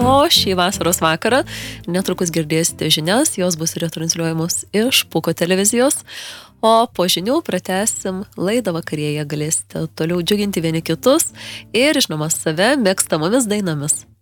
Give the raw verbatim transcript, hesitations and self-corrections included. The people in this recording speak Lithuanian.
O šį vasaros vakarą netrukus girdėsite žinias, jos bus retransliuojamos iš Puko televizijos. O po žinių pratęsim laidą vakarėje, galėsite toliau džiuginti vieni kitus ir žinoma save mėgstamomis dainomis.